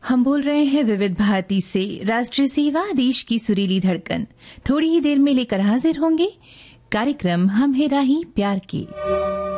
हम बोल रहे हैं विविध भारती से। राष्ट्रीय सेवा देश की सुरीली धड़कन। थोड़ी ही देर में लेकर हाजिर होंगे कार्यक्रम हम है राही प्यार की।